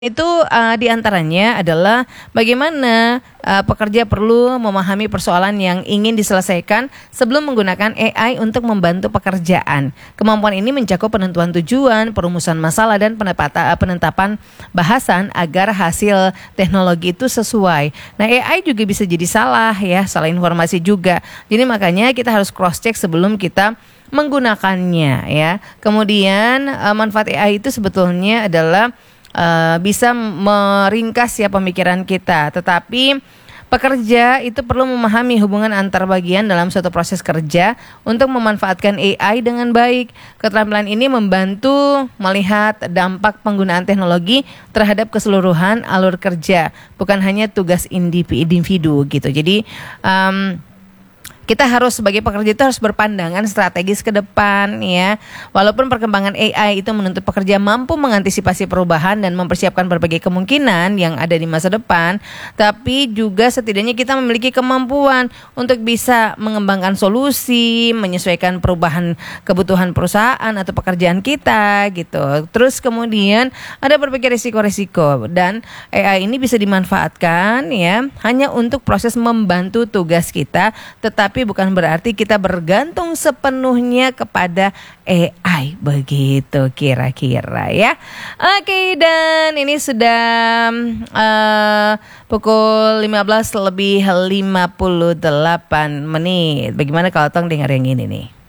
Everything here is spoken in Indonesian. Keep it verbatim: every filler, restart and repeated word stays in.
Itu uh, diantaranya adalah bagaimana uh, pekerja perlu memahami persoalan yang ingin diselesaikan sebelum menggunakan A I untuk membantu pekerjaan. Kemampuan ini mencakup penentuan tujuan, perumusan masalah, dan penepata, penetapan bahasan agar hasil teknologi itu sesuai. Nah, A I juga bisa jadi salah ya, salah informasi juga. Jadi makanya kita harus cross check sebelum kita menggunakannya ya. Kemudian uh, manfaat A I itu sebetulnya adalah Uh, bisa meringkas ya pemikiran kita, tetapi pekerja itu perlu memahami hubungan antar bagian dalam suatu proses kerja untuk memanfaatkan A I dengan baik. Keterampilan ini membantu melihat dampak penggunaan teknologi terhadap keseluruhan alur kerja, bukan hanya tugas individu gitu. Jadi um, kita harus sebagai pekerja itu harus berpandangan strategis ke depan ya. Walaupun perkembangan A I itu menuntut pekerja mampu mengantisipasi perubahan dan mempersiapkan berbagai kemungkinan yang ada di masa depan, tapi juga setidaknya kita memiliki kemampuan untuk bisa mengembangkan solusi, menyesuaikan perubahan kebutuhan perusahaan atau pekerjaan kita gitu. Terus kemudian ada berbagai risiko-risiko, dan A I ini bisa dimanfaatkan ya hanya untuk proses membantu tugas kita, tetapi bukan berarti kita bergantung sepenuhnya kepada A I, begitu kira-kira ya. Oke, dan ini sudah uh, pukul lima belas lebih lima puluh delapan menit. Bagaimana kalau Tong dengar yang ini nih?